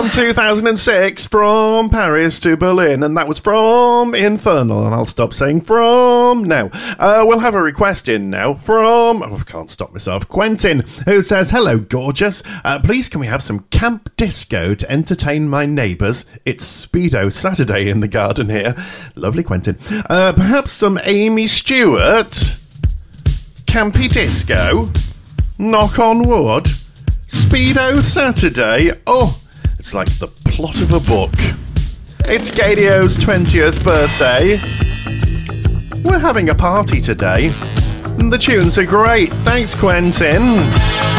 from 2006, From Paris to Berlin, and that was from Infernal, and I'll stop saying from now. We'll have a request in now from, I can't stop myself, Quentin, who says, hello, gorgeous. Please can we have some camp disco to entertain my neighbours? It's Speedo Saturday in the garden here. Lovely, Quentin. Perhaps some Amy Stewart. Campy disco. Knock on wood. Speedo Saturday. Oh, it's like the plot of a book. It's Gadio's 20th birthday. We're having a party today. And the tunes are great. Thanks, Quentin.